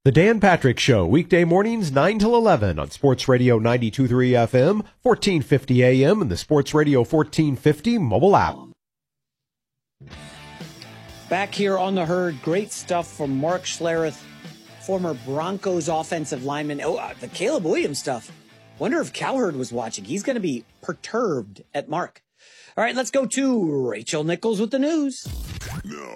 The Dan Patrick Show, weekday mornings 9 till 11 on Sports Radio 92.3 FM, 1450 AM, and the Sports Radio 1450 mobile app. Back here on the herd, great stuff from Mark Schlereth, former Broncos offensive lineman. The Caleb Williams stuff. Wonder if Cowherd was watching. He's going to be perturbed at Mark. All right, let's go to Rachel Nichols with the news. No.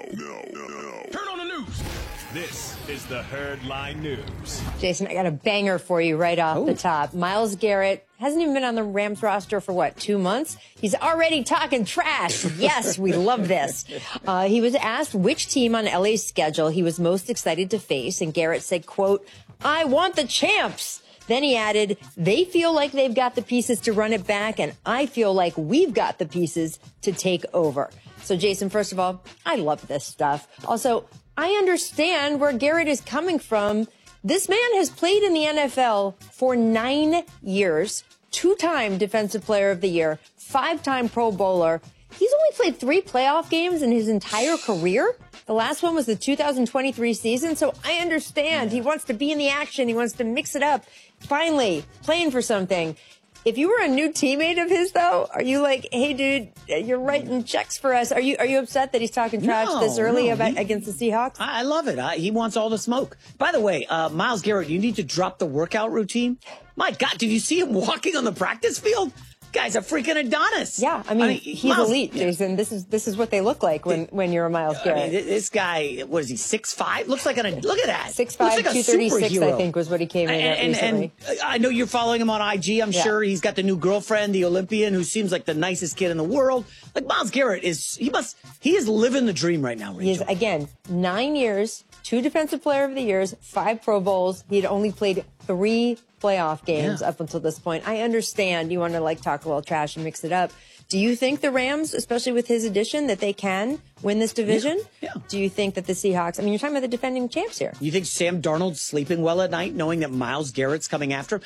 Turn on the news. This is the Herdline News. Jason, I got a banger for you right off the top. Myles Garrett hasn't even been on the Rams roster for, 2 months? He's already talking trash. Yes, we love this. He was asked which team on LA's schedule he was most excited to face, and Garrett said, quote, "I want the champs." Then he added, "They feel like they've got the pieces to run it back, and I feel like we've got the pieces to take over." So, Jason, first of all, I love this stuff. Also, I understand where Garrett is coming from. This man has played in the NFL for 9 years, 2-time Defensive Player of the Year, 5-time Pro Bowler. He's only played 3 playoff games in his entire career. The last one was the 2023 season, so I understand. He wants to be in the action. He wants to mix it up. Finally, playing for something. If you were a new teammate of his, though, are you like, "Hey, dude, you're writing checks for us"? Are you upset that he's talking trash this early against the Seahawks? I love it. He wants all the smoke. By the way, Myles Garrett, you need to drop the workout routine. My God, did you see him walking on the practice field? Guy's a freaking Adonis. Yeah, I mean he's Myles, elite, Jason. This is what they look like when you're a Myles Garrett. This guy, what is he, 6'5"? Looks like look at that. 6'5", like 236, I think, was what he came in at recently. And I know you're following him on IG. I'm sure he's got the new girlfriend, the Olympian, who seems like the nicest kid in the world. Like Myles Garrett he is living the dream right now, Rachel. He is, again, 9 years, 2 Defensive Player of the Years, 5 Pro Bowls. He had only played 3 playoff games up until this point. I understand you want to talk a little trash and mix it up. Do you think the Rams, especially with his addition, that they can win this division? Yeah. Do you think that the Seahawks, you're talking about the defending champs here. You think Sam Darnold's sleeping well at night knowing that Myles Garrett's coming after him?